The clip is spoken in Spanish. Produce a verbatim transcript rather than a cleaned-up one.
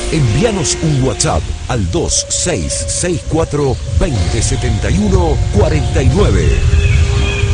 Envíanos un WhatsApp al dos seis seis cuatro, dos cero siete uno, cuatro nueve.